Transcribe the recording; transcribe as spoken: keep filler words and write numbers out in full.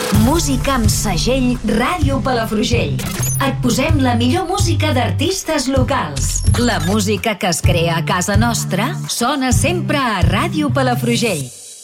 Música amb segell Ràdio Palafrugell. Et posem la millor música d'artistes locals. La música que es crea a casa nostra sona sempre a Ràdio Palafrugell.